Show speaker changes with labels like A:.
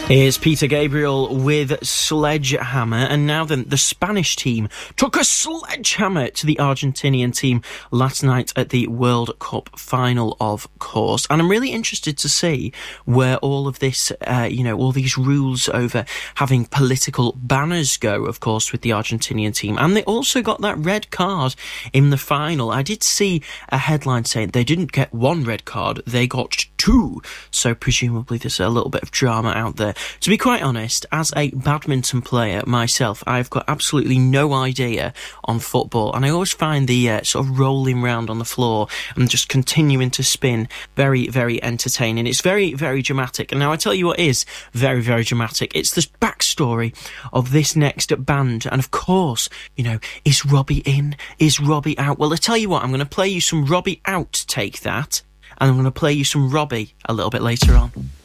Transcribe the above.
A: Here's Peter Gabriel with Sledgehammer, and now then, the Spanish team took a sledgehammer to the Argentinian team last night at the World Cup final, of course. And I'm really interested to see where all of this, all these rules over having political banners go, of course, with the Argentinian team. And they also got that red card in the final. I did see a headline saying they didn't get one red card, they got two. So presumably there's a little bit of drama out there. To be quite honest, as a badminton player myself, I've got absolutely no idea on football, and I always find the sort of rolling round on the floor and just continuing to spin very, very entertaining. It's very, very dramatic. And now I tell you what is very, very dramatic. It's the backstory of this next band. And of course, is Robbie in? Is Robbie out? Well, I tell you what, I'm going to play you some Robbie out, take that. And I'm going to play you some Robbie a little bit later on.